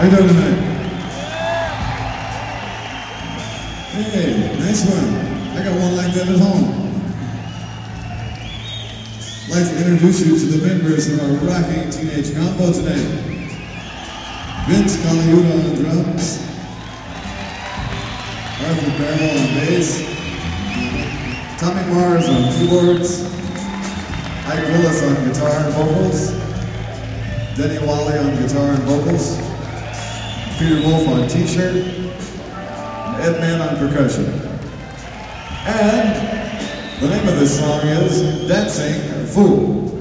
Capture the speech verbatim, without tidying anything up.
How you doing tonight? Hey, nice one. I got one like that at home. I'd like to introduce you to the members of our rocking teenage combo tonight. Vince Colaiuta on drums, Arthur Barrel on bass, Tommy Mars on keyboards, Ike Willis on guitar and vocals, Denny Wally on guitar and vocals, Peter Wolf on t-shirt, and Ed Mann on percussion. And the name of this song is Dancing Fool.